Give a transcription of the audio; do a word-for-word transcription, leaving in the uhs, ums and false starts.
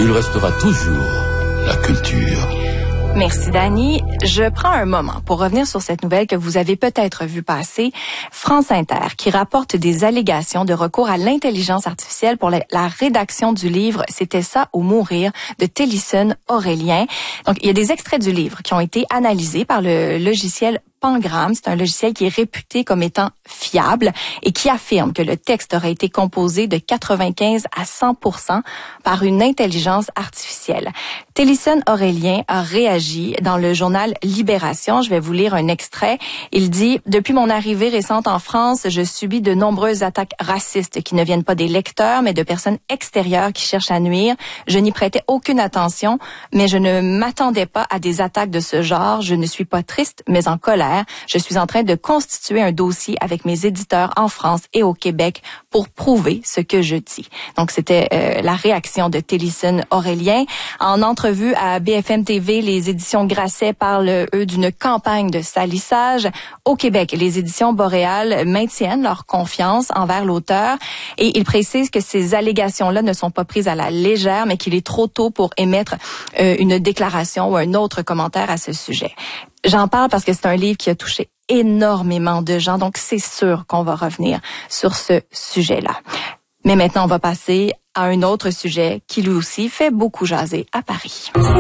il restera toujours la culture. Merci, Dani. Je prends un moment pour revenir sur cette nouvelle que vous avez peut-être vue passer. France Inter, qui rapporte des allégations de recours à l'intelligence artificielle pour la, la rédaction du livre « C'était ça ou mourir » de Télisson Aurélien. Donc, il y a des extraits du livre qui ont été analysés par le logiciel Pangram. C'est un logiciel qui est réputé comme étant fiable et qui affirme que le texte aurait été composé de quatre-vingt-quinze à cent pour cent par une intelligence artificielle. Télisson Aurélien a réagi dans le journal Libération. Je vais vous lire un extrait. Il dit « Depuis mon arrivée récente en France, je subis de nombreuses attaques racistes qui ne viennent pas des lecteurs, mais de personnes extérieures qui cherchent à nuire. Je n'y prêtais aucune attention, mais je ne m'attendais pas à des attaques de ce genre. Je ne suis pas triste, mais en colère. Je suis en train de constituer un dossier avec mes éditeurs en France et au Québec pour prouver ce que je dis. » Donc, c'était euh, la réaction de Télisson Aurélien. En entrevue à B F M T V, les éditions Grasset parlent, eux, d'une campagne de salissage. Au Québec, les éditions Boréal maintiennent leur confiance envers l'auteur et ils précisent que ces allégations-là ne sont pas prises à la légère, mais qu'il est trop tôt pour émettre euh, une déclaration ou un autre commentaire à ce sujet. J'en parle parce que c'est un livre qui a touché énormément de gens, donc c'est sûr qu'on va revenir sur ce sujet-là. Mais maintenant, on va passer à un autre sujet qui lui aussi fait beaucoup jaser à Paris.